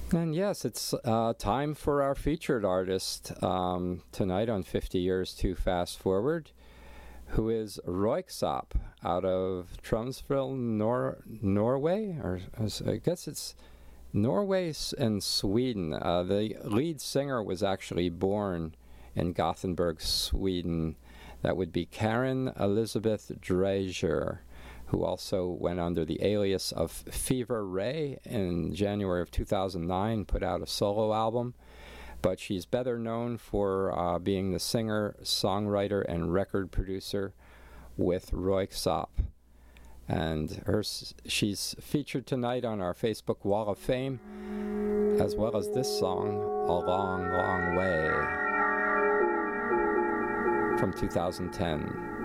And yes, it's time for our featured artist tonight on 50 Years Too Fast Forward, who is Röyksopp out of Tromsø, Norway, or I guess it's Norway and Sweden. The lead singer was actually born in Gothenburg, Sweden. That would be Karin Elizabeth Drejer, who also went under the alias of Fever Ray in January of 2009, put out a solo album. But she's better known for being the singer, songwriter, and record producer with Röyksopp. And she's featured tonight on our Facebook Wall of Fame, as well as this song, A Long, Long Way, from 2010.